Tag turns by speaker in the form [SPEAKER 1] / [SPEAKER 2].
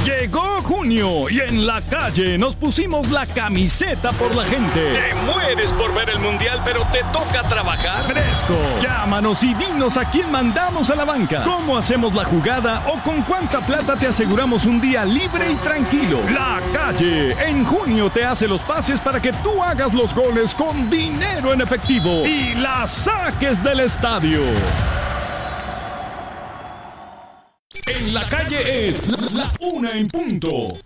[SPEAKER 1] Llegó junio y en la calle nos pusimos la camiseta por la gente.
[SPEAKER 2] Te mueres por ver el mundial, pero te toca trabajar.
[SPEAKER 1] Fresco. Llámanos y dinos a quién mandamos a la banca, cómo hacemos la jugada o con cuánta plata te aseguramos un día libre y tranquilo. La calle en junio te hace los pases para que tú hagas los goles con dinero en efectivo y la saques del estadio. En la calle es la 1 en punto.